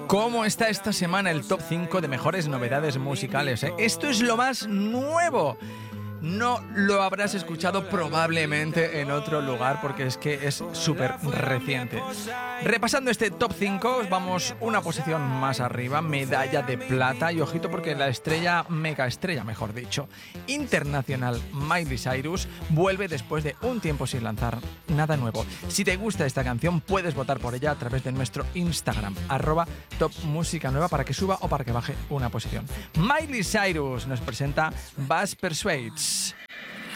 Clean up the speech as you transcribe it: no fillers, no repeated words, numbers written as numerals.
¿Cómo está esta semana el top 5 de mejores novedades musicales? Esto es lo más nuevo. No lo habrás escuchado probablemente en otro lugar porque es que es súper reciente. Repasando este top 5, vamos una posición más arriba, medalla de plata, y ojito porque la estrella, mega estrella mejor dicho, internacional Miley Cyrus vuelve después de un tiempo sin lanzar nada nuevo. Si te gusta esta canción puedes votar por ella a través de nuestro Instagram @topmusicanueva para que suba o para que baje una posición. Miley Cyrus nos presenta Bass Persuades.